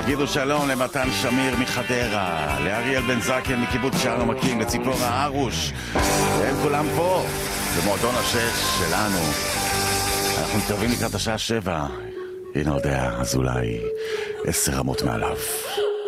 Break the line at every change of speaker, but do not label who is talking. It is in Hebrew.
תגידו שלום למתן שמיר מחדרה, לאריאל בן זקן מקיבוץ שער המקים, לציפורה ארוש. הם כולם פה, במועדון השש שלנו. אנחנו מתקרבים לקראת השעה 7. הנה יודע, אז אולי 10 רמות מעליו.